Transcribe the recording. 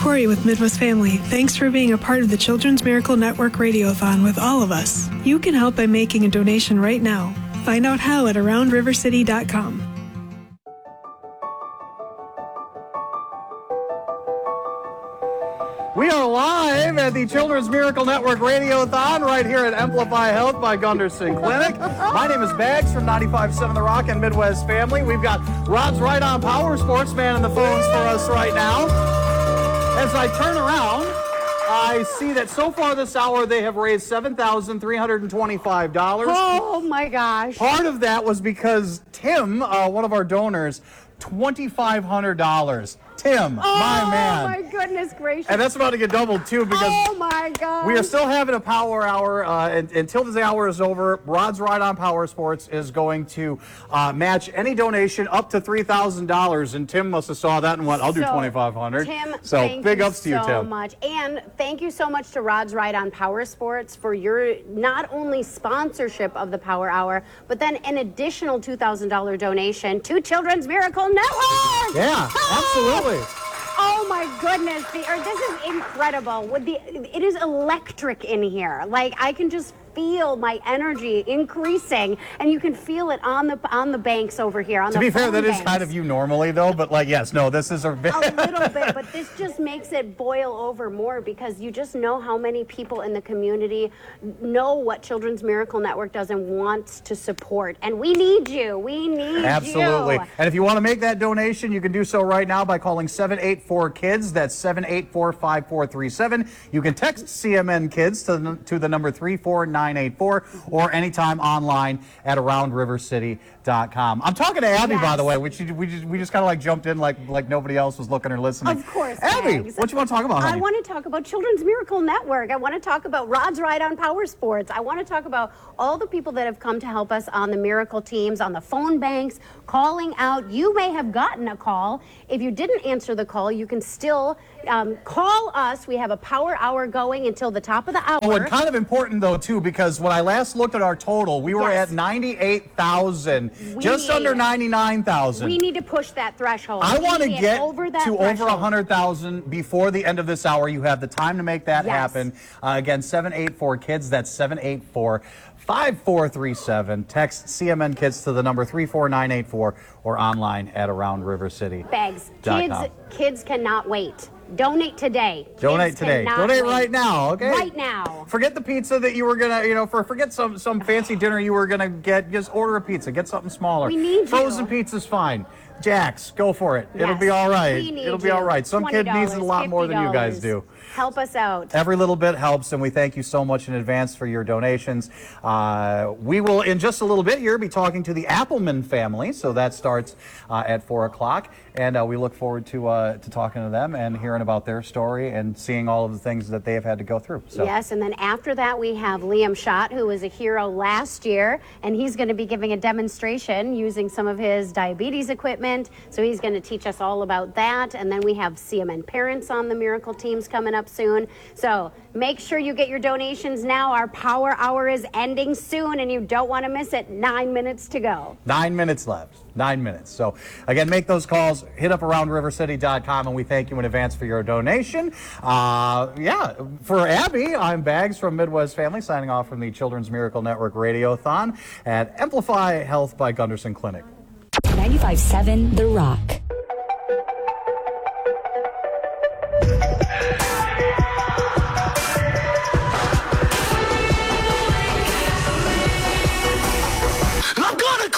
Corey with Midwest Family. Thanks for being a part of the Children's Miracle Network Radiothon with all of us. You can help by making a donation right now. Find out how at AroundRiverCity.com. We are live at the Children's Miracle Network Radiothon right here at Amplify Health by Gunderson Clinic. My name is Bags from 95.7 The Rock and Midwest Family. We've got Rod's Right On Power Sportsman in the phones for us right now. As I turn around, I see that so far this hour they have raised $7,325. Oh my gosh. Part of that was because Tim, one of our donors, $2,500. Tim, my man. Oh my goodness gracious. And that's about to get doubled too because oh my God. we are still having a power hour until this hour is over. Rod's Right On Power Sports is going to match any donation up to $3,000. And Tim must have saw that and went, I'll do $2,500. Tim, so thank big you ups to you, so Tim. much. And thank you so much to Rod's Right On Power Sports for your not only sponsorship of the Power Hour, but then an additional $2,000 donation to Children's Miracle Network. Yeah, absolutely. Oh my goodness, this is incredible. It is electric in here. Like I can just feel my energy increasing, and you can feel it on the banks over here. To be fair, that is kind of you normally though, but like yes, no, this is a little bit, but this just makes it boil over more because you just know how many people in the community know what Children's Miracle Network does and wants to support, and we need you. We need Absolutely. you. And if you want to make that donation, you can do so right now by calling 784-KIDS. That's 784-5437. You can text CMN Kids to the number 34984 or anytime online at AroundRiverCity.com. I'm talking to Abby, by the way, which we just kind of like jumped in like nobody else was looking or listening. Of course, Abby, Bags. what you want to talk about, honey? I want to talk about Children's Miracle Network. I want to talk about Rod's Right On Power Sports. I want to talk about all the people that have come to help us on the Miracle teams, on the phone banks, calling out. You may have gotten a call. If you didn't answer the call, you can still call us. We have a power hour going until the top of the hour. Oh, and kind of important, though, too, because when I last looked at our total, we were at 98,000, just under 99,000. We need to push that threshold. I want to get over that to threshold. over 100,000 before the end of this hour. You have the time to make that happen. Again, 784-KIDS. That's 784-5437. Text CMN Kids to the number 34984 or online at AroundRiverCity. Bags. Kids cannot wait. Donate today. Donate today. Donate right now, okay? Right now. Forget the pizza that you were gonna, forget some fancy dinner you were gonna get. Just order a pizza. Get something smaller. We need Frozen pizza's fine. Jax, go for it. It'll be all right. It'll be all right. Some kid needs it a lot more than you guys do. Help us out. Every little bit helps, and we thank you so much in advance for your donations. We will, in just a little bit here, be talking to the Appleman family, so that starts at 4 o'clock, and we look forward to talking to them and hearing about their story and seeing all of the things that they have had to go through. So. Yes, and then after that, we have Liam Schott, who was a hero last year, and he's going to be giving a demonstration using some of his diabetes equipment, so he's going to teach us all about that, and then we have CMN parents on the Miracle teams coming up soon. So make sure you get your donations now. Our power hour is ending soon and you don't want to miss it. 9 minutes to go. 9 minutes left. 9 minutes. So again, make those calls. Hit up AroundRiverCity.com, and we thank you in advance for your donation. For Abby, I'm Bags from Midwest Family, signing off from the Children's Miracle Network Radiothon at Amplify Health by Gunderson Clinic. 95.7 The Rock.